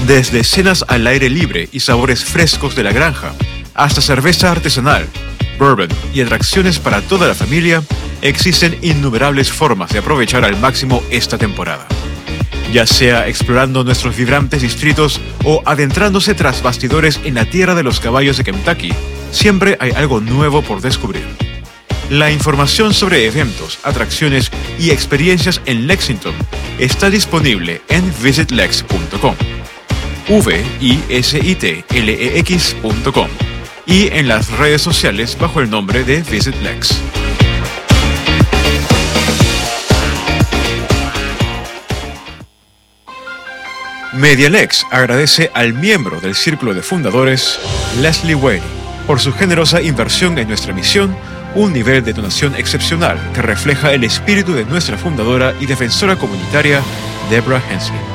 Desde cenas al aire libre y sabores frescos de la granja, hasta cerveza artesanal, bourbon y atracciones para toda la familia, existen innumerables formas de aprovechar al máximo esta temporada. Ya sea explorando nuestros vibrantes distritos o adentrándose tras bastidores en la tierra de los caballos de Kentucky, siempre hay algo nuevo por descubrir. La información sobre eventos, atracciones y experiencias en Lexington está disponible en visitlex.com, visitlex.com, y en las redes sociales bajo el nombre de Visit Lex. MediaLex agradece al miembro del Círculo de Fundadores, Leslie Whaley, por su generosa inversión en nuestra misión, un nivel de donación excepcional que refleja el espíritu de nuestra fundadora y defensora comunitaria, Deborah Hensley.